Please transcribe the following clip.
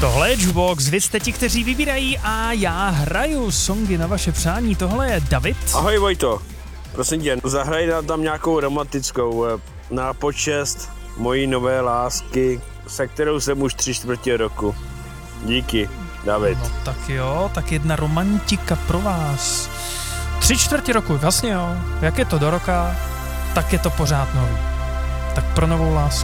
Tohle je Jukebox, vy jste ti, kteří vybírají a já hraju songy na vaše přání. Tohle je David. Ahoj Vojto, prosím tě, zahraj tam nějakou romantickou na počest mojí nové lásky, se kterou jsem už 3/4 roku. Díky, David. No tak jo, tak jedna romantika pro vás. 3/4 roku, vlastně jo. Jak je to do roka, tak je to pořád nový. Tak pro novou lásku.